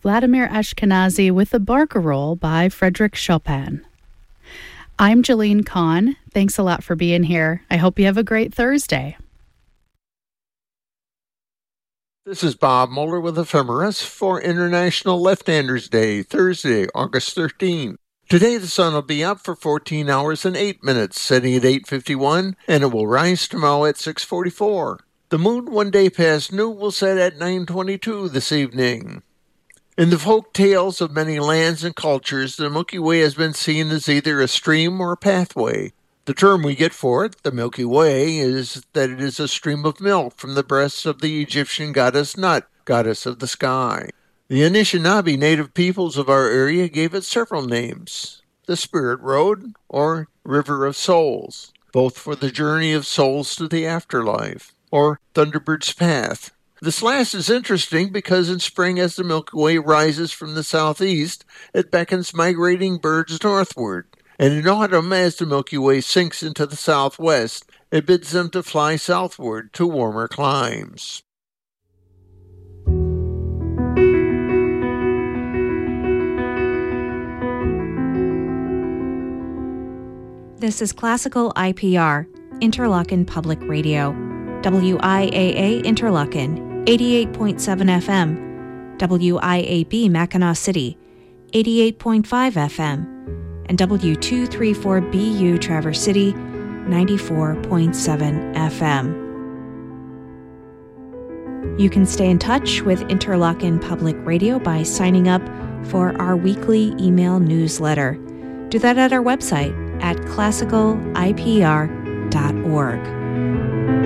Vladimir Ashkenazy with the Barcarolle by Frédéric Chopin. I'm Jalene Kahn. Thanks a lot for being here. I hope you have a great Thursday. This is Bob Moeller with Ephemeris for International Left-Handers Day, Thursday, August 13. Today the sun will be up for 14 hours and 8 minutes, setting at 8:51, and it will rise tomorrow at 6:44. The moon 1 day past noon will set at 9:22 this evening. In the folk tales of many lands and cultures, the Milky Way has been seen as either a stream or a pathway. The term we get for it, the Milky Way, is that it is a stream of milk from the breasts of the Egyptian goddess Nut, goddess of the sky. The Anishinaabe native peoples of our area gave it several names: the Spirit Road or River of Souls, both for the journey of souls to the afterlife, or Thunderbird's Path. This last is interesting because in spring, as the Milky Way rises from the southeast, it beckons migrating birds northward. And in autumn, as the Milky Way sinks into the southwest, it bids them to fly southward to warmer climes. This is Classical IPR, Interlochen Public Radio, WIAA Interlochen, 88.7 FM, WIAB Mackinac City, 88.5 FM, and W234BU Traverse City, 94.7 FM. You can stay in touch with Interlochen Public Radio by signing up for our weekly email newsletter. Do that at our website at classicalipr.org.